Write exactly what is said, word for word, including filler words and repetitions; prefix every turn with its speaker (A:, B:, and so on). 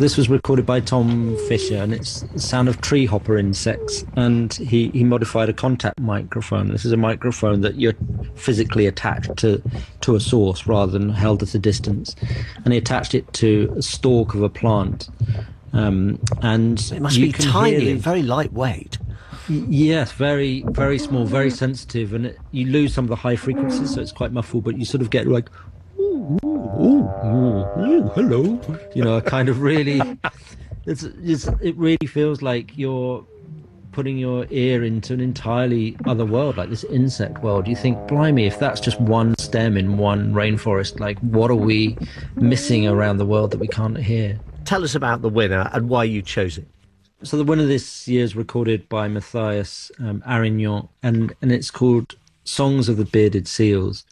A: This was recorded by Tom Fisher, and it's the sound of tree hopper insects. And he, he modified a contact microphone. This is a microphone that you're physically attached to, to a source rather than held at a distance. And he attached it to a stalk of a plant. Um, and
B: it must be tiny and very lightweight.
A: Yes, very, very small, very sensitive, and it, you lose some of the high frequencies, so it's quite muffled, but you sort of get like, ooh, ooh, ooh, ooh, hello, you know, a kind of really, it's, it's, it really feels like you're putting your ear into an entirely other world, like this insect world. You think, blimey, if that's just one stem in one rainforest, like what are we missing around the world that we can't hear?
B: Tell us about the winner and why you chose it.
A: So the winner this year is recorded by Matthias um, Arignon, and, and it's called Songs of the Bearded Seals.